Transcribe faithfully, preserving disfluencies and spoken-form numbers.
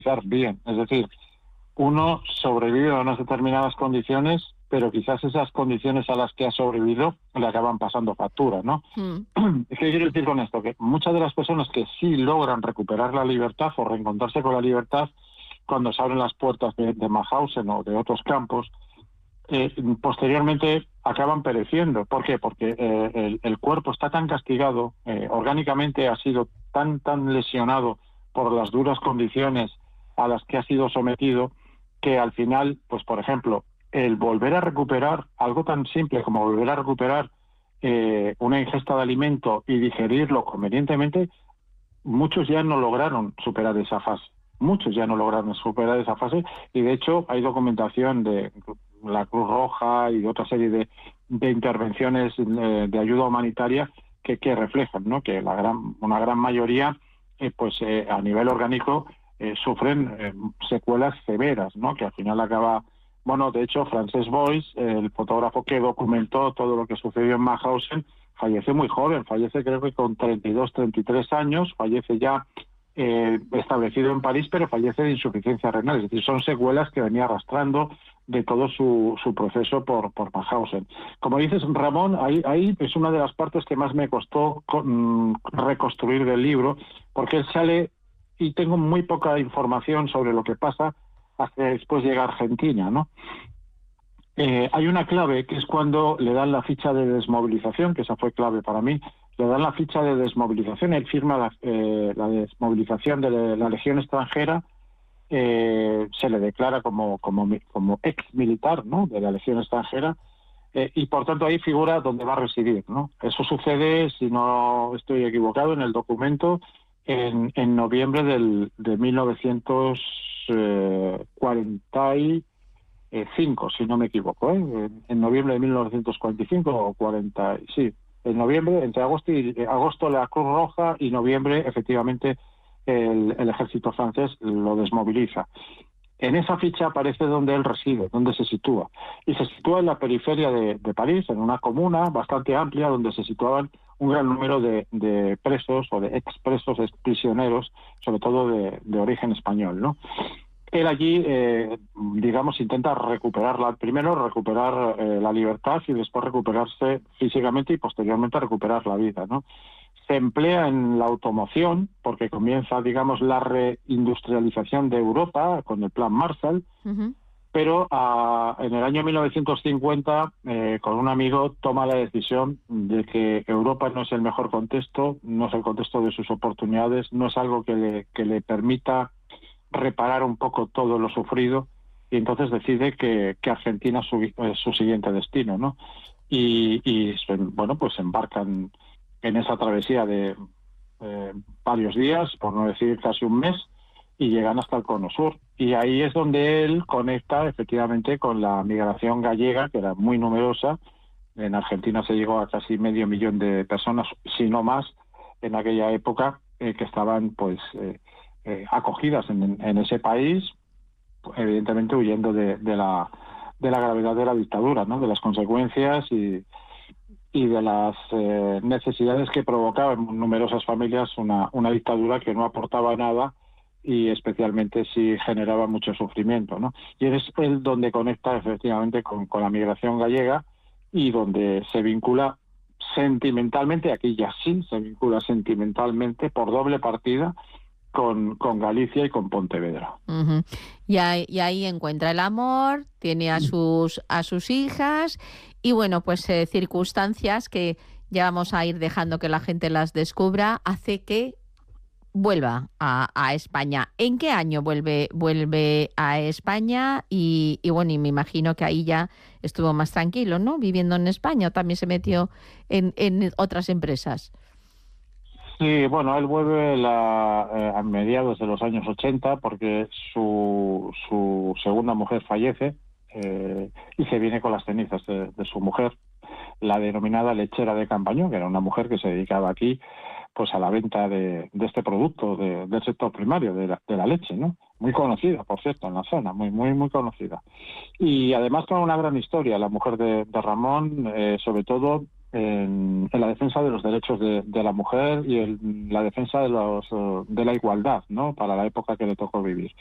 bien. Es decir, uno sobrevive a unas determinadas condiciones, pero quizás esas condiciones a las que ha sobrevivido le acaban pasando factura, ¿no? Mm. ¿Qué quiero decir con esto? Que muchas de las personas que sí logran recuperar la libertad o reencontrarse con la libertad cuando se abren las puertas de, de Mauthausen o de otros campos, eh, posteriormente acaban pereciendo. ¿Por qué? Porque eh, el, el cuerpo está tan castigado, eh, orgánicamente ha sido tan, tan lesionado por las duras condiciones a las que ha sido sometido, que al final, pues por ejemplo, el volver a recuperar algo tan simple como volver a recuperar eh, una ingesta de alimento y digerirlo convenientemente, muchos ya no lograron superar esa fase. Muchos ya no lograron superar esa fase y de hecho hay documentación de la Cruz Roja y de otra serie de, de intervenciones eh, de ayuda humanitaria que, que reflejan, ¿no?, que la gran, una gran mayoría eh, pues eh, a nivel orgánico eh, sufren eh, secuelas severas, ¿no?, que al final acaba... Bueno, de hecho, Frances Boyce, el fotógrafo que documentó todo lo que sucedió en Mauthausen, fallece muy joven, fallece creo que con treinta y dos, treinta y tres años, fallece ya eh, establecido en París, pero fallece de insuficiencia renal, es decir, son secuelas que venía arrastrando de todo su, su proceso por, por Mauthausen. Como dices, Ramón, ahí, ahí es una de las partes que más me costó con, reconstruir del libro, porque él sale y tengo muy poca información sobre lo que pasa hasta después llega a Argentina, ¿no? Eh, hay una clave que es cuando le dan la ficha de desmovilización, que esa fue clave para mí, le dan la ficha de desmovilización, él firma la, eh, la desmovilización de la Legión extranjera, eh, se le declara como, como, como ex militar, ¿no?, de la Legión extranjera, eh, y por tanto ahí figura dónde va a residir, ¿no? Eso sucede, si no estoy equivocado, en el documento en, en noviembre del, de mil novecientos cuarenta y cinco, si no me equivoco, ¿eh? En, en noviembre de mil novecientos cuarenta y cinco o cuarenta, sí, en noviembre, entre agosto y eh, agosto la Cruz Roja y noviembre efectivamente el, el ejército francés lo desmoviliza. En esa ficha aparece donde él reside, donde se sitúa. Y se sitúa en la periferia de, de París, en una comuna bastante amplia donde se situaban un gran número de, de presos o de expresos, ex prisioneros, sobre todo de, de origen español, ¿no? Él allí, eh, digamos, intenta recuperarla, primero recuperar eh, la libertad y después recuperarse físicamente y posteriormente recuperar la vida, ¿no? Se emplea en la automoción porque comienza, digamos, la reindustrialización de Europa con el Plan Marshall, Uh-huh. pero uh, en el año mil novecientos cincuenta, eh, con un amigo, toma la decisión de que Europa no es el mejor contexto, no es el contexto de sus oportunidades, no es algo que le, que le permita reparar un poco todo lo sufrido, y entonces decide que, que Argentina es su, es su siguiente destino, ¿no? Y, y bueno, pues embarcan en esa travesía de eh, varios días, por no decir casi un mes, y llegan hasta el Cono Sur. Y ahí es donde él conecta efectivamente con la migración gallega, que era muy numerosa. En Argentina se llegó a casi medio millón de personas, si no más, en aquella época, eh, que estaban pues eh, eh, acogidas en, en ese país, evidentemente huyendo de, de la de la gravedad de la dictadura, ¿no?, de las consecuencias y, y de las eh, necesidades que provocaba en numerosas familias una, una dictadura que no aportaba nada y especialmente si generaba mucho sufrimiento, ¿no? Y es él donde conecta efectivamente con, con la migración gallega y donde se vincula sentimentalmente, aquí ya sí se vincula sentimentalmente por doble partida con, con Galicia y con Pontevedra. Uh-huh. Y, ahí, y ahí encuentra el amor, tiene a sus, a sus hijas y bueno, pues eh, circunstancias que ya vamos a ir dejando que la gente las descubra, hace que vuelva a, a España. ¿En qué año vuelve, vuelve a España? Y, y bueno, y me imagino que ahí ya estuvo más tranquilo, ¿no?, viviendo en España, o también se metió en, en otras empresas. Sí, bueno, él vuelve la, eh, a mediados de los años ochenta porque su, su segunda mujer fallece, eh, y se viene con las cenizas de, de su mujer, la denominada lechera de Campañón, que era una mujer que se dedicaba aquí pues a la venta de, de este producto de, del sector primario, de la, de la leche, ¿no? Muy conocida, por cierto, en la zona, muy, muy, muy conocida. Y además con una gran historia, la mujer de, de Ramón, eh, sobre todo en, en la defensa de los derechos de, de la mujer y en la defensa de, los, de la igualdad, ¿no?, para la época que le tocó vivir.